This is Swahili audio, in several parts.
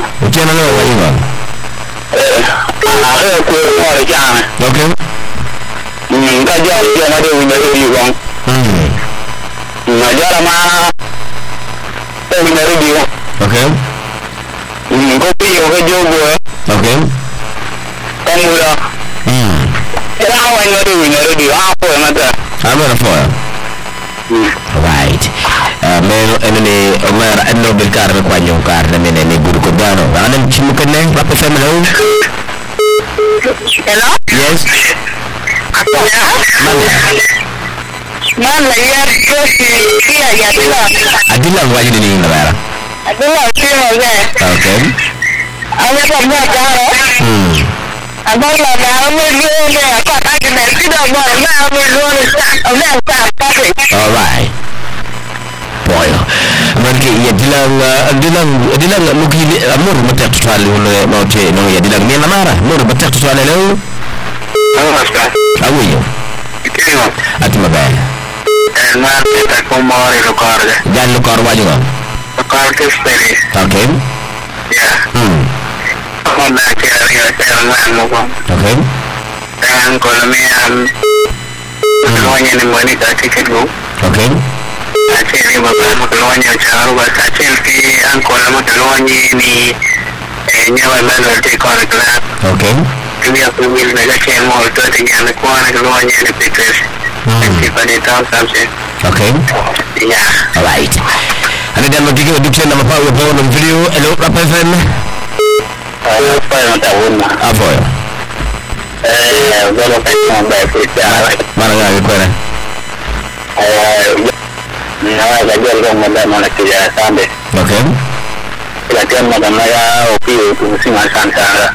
Otieno leo waiva. Kwa jana. Okay. Ngajua pia na ndio nimerudi wangu. Najara ma nimerudi. Okay. Ngopi ngojogo. Okay. Kamura. Rawa nimerudi hapo mata. Amara foya. Right. Melo enene Omar anno bil kar kwa nyokar na mene ne guru ko dano. Anan chimukan ne rap FM hello. Hello? Yes. Mana ya kosi kia ya Adila wajini ni ngara. Adila kimo ze. Okay. Anya pa mwa jaro. Abala na amelione kwa taki na sida bwana na amelione sana sana. All right. Boy. Manke ya dilang mugili amur mata tutwali wala mauti no ya dilang ni mara mur mata tutwali leo. Awiyo. Kimo. Atima ba. Ma ta komore lo corda. Dan lo corwa juga. Corda speri. Okay. Ya. Ona kira ya mo ko. Okay. Dan kolomia Keluarnya ni mana tak tiket go. Okay. Aceh ni bapak keluarnya cara bahasa Aceh ni angkor lama keluarnya ni nyawa mana nanti kau nak keluar. Okay. Kami aku bil naga Aceh mau tu tinggal nak kuah keluarnya ni pikir. Nanti pada tahun sampai. Okay. Ya. Alright. Ada dan bagi kita dukung nama Pak Webo dalam video. Hello, Rap FM. Apa yang tahu mah? Apa ya? Kalau kita baik kita. Mana lagi kau ni? Nawa gajian kau mana kerja sampai. Okay. Latihan mana opi itu mesti masan sana.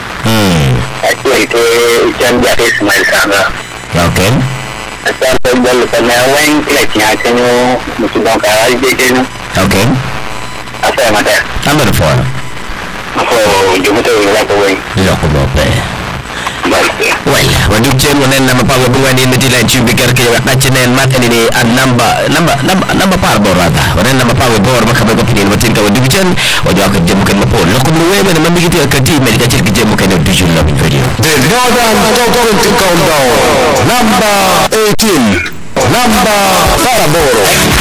Itu ikan jadi semai sana. Okay. Asal bel penaweng kelaknya kenyo mesti dong kali je. Okay. Apa yang ada? Ambil phone. Aku cuma tu nak weng. Tidak aku bawa. Well, waduk chen wanen nama Pak Webo ni metilan cubikar ke nak chenen mat ini number par borata. Wanen nama Pak Webo maka bego pinin watin ka waduk chen wajah ke jemukan mapol. Lakum luwe mana membi kita ke tim mereka cil ke jemukan division la video. The Northern Countdown number 18 number Faraboro.